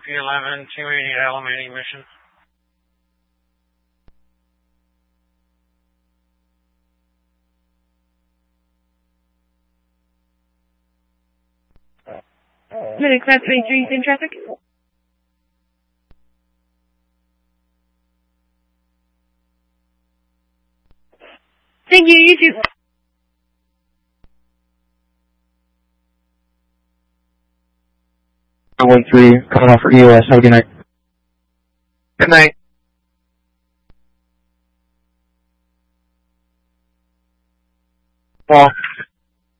RP11, 280 Alameda Mission. Minute Class 23 in traffic. Thank you, you too. 13, coming off for EOS. Have a good night. Good night. Well.